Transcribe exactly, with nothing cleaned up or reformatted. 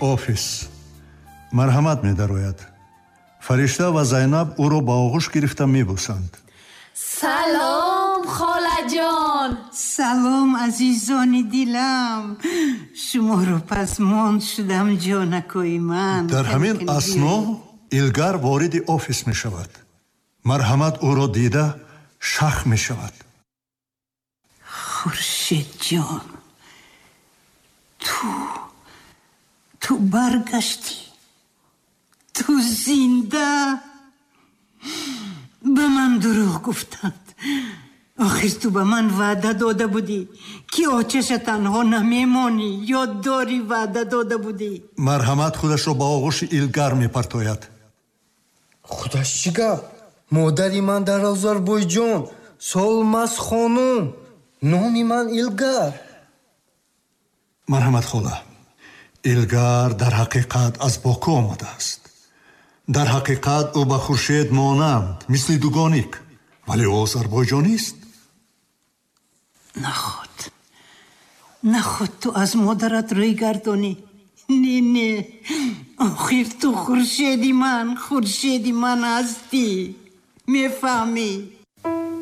офис. марҳамат медарояд. фаришта ва Зайнаб ӯро ба оғӯш гирифта мебусанд. салом холаҷон. салом азизони дилам. шуморо пасмонд шудам ҷонакои ман. дар ҳамин асно Илгар вориди офис мешавад. марҳамат ӯро дида шах мешавад. хуршедҷон, ту ту баргашти, ту зинда. ба ман дурӯғ гуфтанд. охир ту ба ман ваъда дода будӣ ки очаша танҳо намемонӣ. ёддори ваъда дода будӣ. марҳамат худашро ба оғӯши Илгар мепартояд. худаш чӣ гап? модари ман дар Озарбойҷон, Солмаз хонум, номи ман Илгар. марҳамат хола, Илгар дар ҳақиқат аз Боку омадааст. дар ҳақиқат ӯ ба Хуршед монанд, мисли дугоник, вале ӯ озарбойҷонист. наход наход ту аз модарат рӯй гардонӣ. не не آخر تو خورشیدی من خورشیدی من هستی میفهمی؟